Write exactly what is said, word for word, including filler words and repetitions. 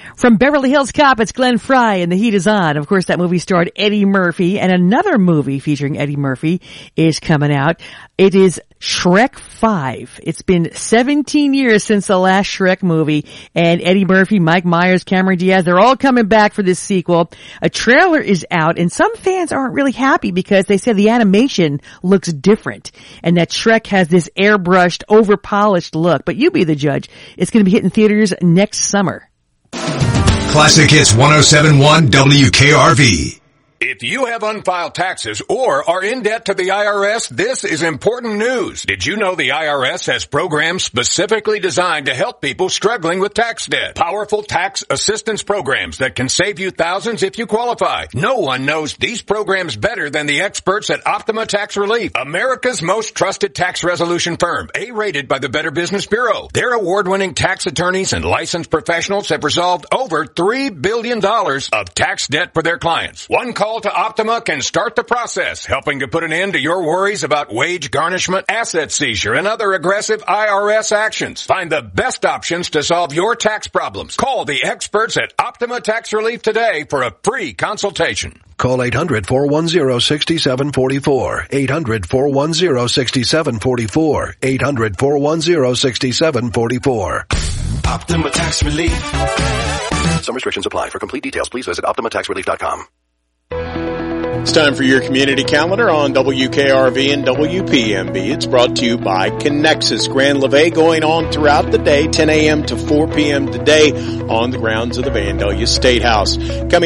From Beverly Hills Cop, it's Glenn Fry and The Heat is On. Of course, that movie starred Eddie Murphy, and another movie featuring Eddie Murphy is coming out. It is Shrek five. It's been seventeen years since the last Shrek movie, and Eddie Murphy, Mike Myers, Cameron Diaz, they're all coming back for this sequel. A trailer is out, and some fans aren't really happy because they say the animation looks different, and that Shrek has this airbrushed, over-polished look. But you be the judge. It's going to be hitting theaters next summer. Classic Hits one oh seven point one W K R V. If you have unfiled taxes or are in debt to the I R S, this is important news. Did you know the I R S has programs specifically designed to help people struggling with tax debt? Powerful tax assistance programs that can save you thousands if you qualify. No one knows these programs better than the experts at Optima Tax Relief, America's most trusted tax resolution firm, A-rated by the Better Business Bureau. Their award-winning tax attorneys and licensed professionals have resolved over three billion dollars of tax debt for their clients. One call to Optima can start the process, helping to put an end to your worries about wage garnishment, asset seizure, and other aggressive I R S actions. Find the best options to solve your tax problems. Call the experts at Optima Tax Relief today for a free consultation. Call eight hundred, four one zero, six seven four four. eight hundred, four one zero, six seven four four. eight hundred, four one zero, six seven four four. Optima Tax Relief. Some restrictions apply. For complete details, please visit optima tax relief dot com. It's time for your community calendar on W K R V and W P M B. It's brought to you by Connexus Grand Levee, going on throughout the day, ten a.m. to four p.m. today on the grounds of the Vandalia State House. Coming